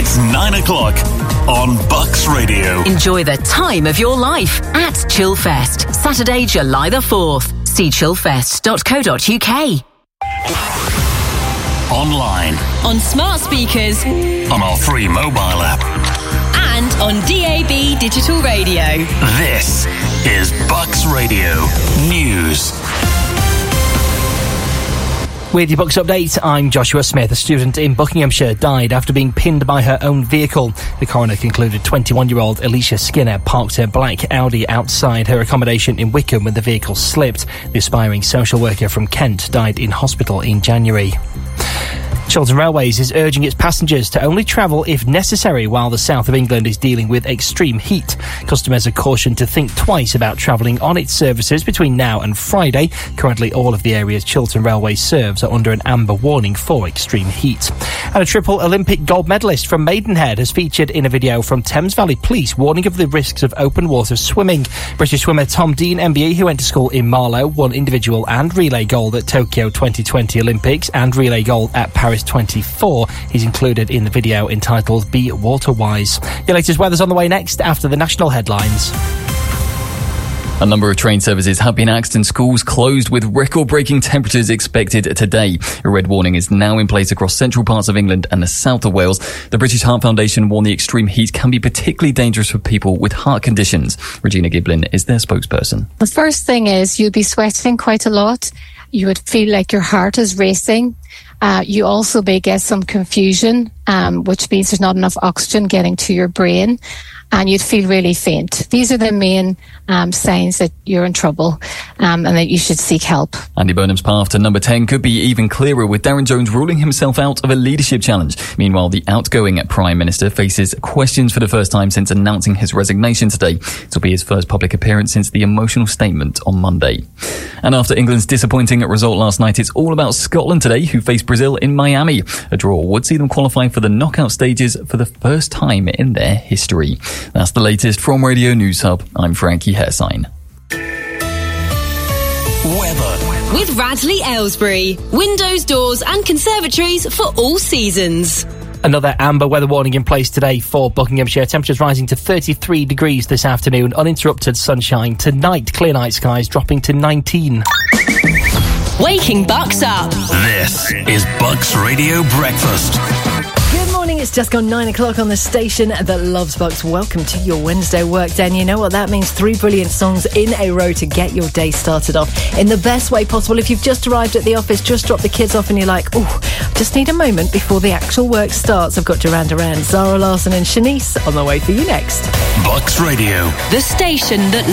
It's 9 o'clock on Bucks Radio. Enjoy the time of your life at Chillfest, Saturday, July the 4th. See chillfest.co.uk. Online. On smart speakers. On our free mobile app. And on DAB digital radio. This is Bucks Radio News. With your Bucks update, I'm Joshua Smith. A student in Buckinghamshire died after being pinned by her own vehicle. The coroner concluded 21-year-old Alicia Skinner parked her black Audi outside her accommodation in Wickham when the vehicle slipped. The aspiring social worker from Kent died in hospital in January. Chiltern Railways is urging its passengers to only travel if necessary while the south of England is dealing with extreme heat. Customers are cautioned to think twice about travelling on its services between now and Friday. Currently, all of the areas Chiltern Railways serves are under an amber warning for extreme heat. And a triple Olympic gold medalist from Maidenhead has featured in a video from Thames Valley Police warning of the risks of open water swimming. British swimmer Tom Dean MBE, who went to school in Marlow, won individual and relay gold at Tokyo 2020 Olympics and relay gold at Paris 24. He's included in the video entitled Be Water Wise. Your latest weather's on the way next after the national headlines. A number of train services have been axed and schools closed with record-breaking temperatures expected today. A red warning is now in place across central parts of England and the south of Wales. The British Heart Foundation warned the extreme heat can be particularly dangerous for people with heart conditions. Regina Giblin is their spokesperson. The first thing is you'll be sweating quite a lot. You would feel like your heart is racing. You also may get some confusion, which means there's not enough oxygen getting to your brain, and you'd feel really faint. These are the main signs that you're in trouble and that you should seek help. Andy Burnham's path to number 10 could be even clearer, with Darren Jones ruling himself out of a leadership challenge. Meanwhile, the outgoing Prime Minister faces questions for the first time since announcing his resignation today. It will be his first public appearance since the emotional statement on Monday. And after England's disappointing result last night, it's all about Scotland today, who face Brazil in Miami. A draw would see them qualify for the knockout stages for the first time in their history. That's the latest from Radio News Hub. I'm Frankie Hairsign. Weather. With Radley Aylesbury. Windows, doors and conservatories for all seasons. Another amber weather warning in place today for Buckinghamshire. Temperatures rising to 33 degrees this afternoon. Uninterrupted sunshine. Tonight, clear night skies dropping to 19. Waking Bucks up. This is Bucks Radio Breakfast. Good morning, it's just gone 9 o'clock on the station that loves Bucks. Welcome to your Wednesday work day. And you know what that means? 3 brilliant songs in a row to get your day started off in the best way possible. If you've just arrived at the office, just dropped the kids off and you're like, just need a moment before the actual work starts. I've got Duran Duran, Zara Larsson and Shanice on the way for you next. Bucks Radio. The station that